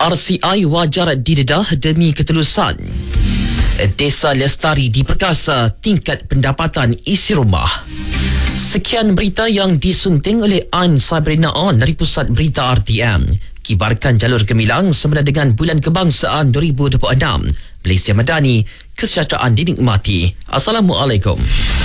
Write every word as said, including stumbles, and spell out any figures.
R C I wajar didedah demi ketelusan. Desa Lestari diperkasa tingkat pendapatan isi rumah. Sekian berita yang disunting oleh Ain Sabrina On dari Pusat Berita R T M. Kibarkan jalur gemilang semasa dengan Bulan Kebangsaan dua ribu dua puluh enam. Malaysia Madani, kesejahteraan dinikmati. Assalamualaikum.